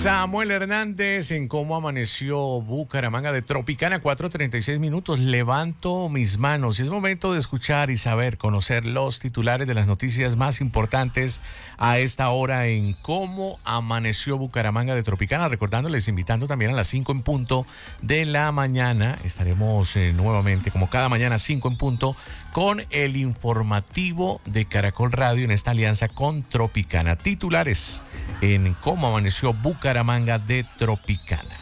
Samuel Hernández en cómo amaneció Bucaramanga de Tropicana, 4:36 minutos. Levanto mis manos y es momento de escuchar y saber, conocer los titulares de las noticias más importantes a esta hora en cómo amaneció Bucaramanga de Tropicana. Recordándoles, invitando también a las 5 en punto de la mañana. Estaremos nuevamente, como cada mañana, 5 en punto, con el informativo de Caracol Radio en esta alianza con Tropicana. Titulares en cómo amaneció Bucaramanga de Tropicana.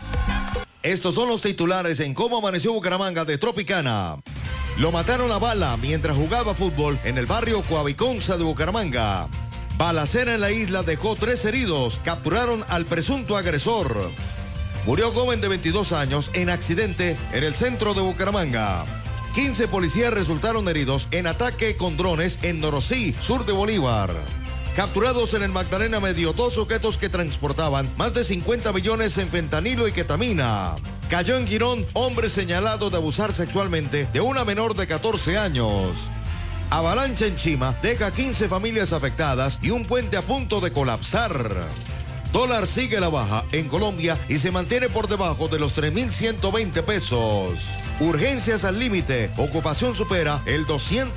Estos son los titulares en cómo amaneció Bucaramanga de Tropicana. Lo mataron a bala mientras jugaba fútbol en el barrio Coaviconza de Bucaramanga. Balacera en la isla dejó 3 heridos. Capturaron al presunto agresor. Murió joven de 22 años en accidente en el centro de Bucaramanga. 15 policías resultaron heridos en ataque con drones en Norosí, sur de Bolívar. Capturados en el Magdalena Medio 2 sujetos que transportaban más de 50 millones en fentanilo y ketamina. Cayó en Girón hombre señalado de abusar sexualmente de una menor de 14 años. Avalancha en Chima deja 15 familias afectadas y un puente a punto de colapsar. Dólar sigue a la baja en Colombia y se mantiene por debajo de los 3.120 pesos. Urgencias al límite, ocupación supera el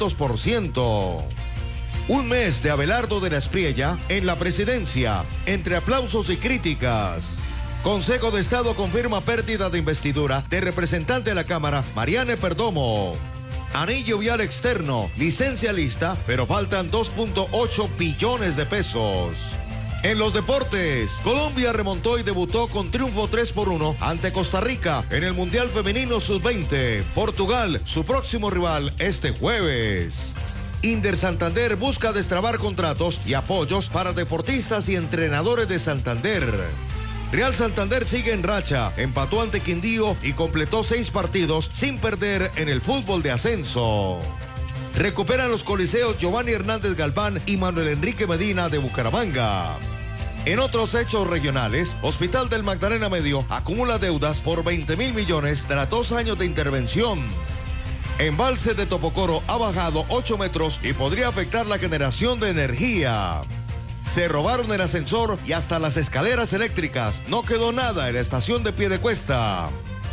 200%. Un mes de Abelardo de la Espriella en la presidencia, entre aplausos y críticas. Consejo de Estado confirma pérdida de investidura de representante de la Cámara, Mariane Perdomo. Anillo vial externo, licencia lista, pero faltan 2.8 billones de pesos. En los deportes, Colombia remontó y debutó con triunfo 3-1 ante Costa Rica en el Mundial Femenino Sub-20. Portugal, su próximo rival este jueves. Inder Santander busca destrabar contratos y apoyos para deportistas y entrenadores de Santander. Real Santander sigue en racha, empató ante Quindío y completó 6 partidos sin perder en el fútbol de ascenso. Recuperan los coliseos Giovanni Hernández Galván y Manuel Enrique Medina de Bucaramanga. En otros hechos regionales, Hospital del Magdalena Medio acumula deudas por 20.000 millones tras 2 años de intervención. Embalse de Topocoro ha bajado 8 metros y podría afectar la generación de energía. Se robaron el ascensor y hasta las escaleras eléctricas. No quedó nada en la estación de Piedecuesta.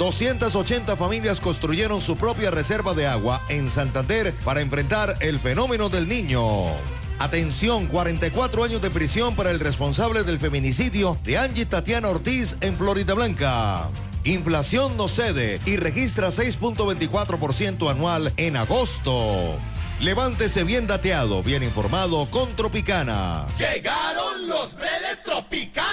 280 familias construyeron su propia reserva de agua en Santander para enfrentar el fenómeno del Niño. Atención, 44 años de prisión para el responsable del feminicidio de Angie Tatiana Ortiz en Florida Blanca. Inflación no cede y registra 6.24% anual en agosto. Levántese bien dateado, bien informado con Tropicana. Llegaron los breves Tropicana.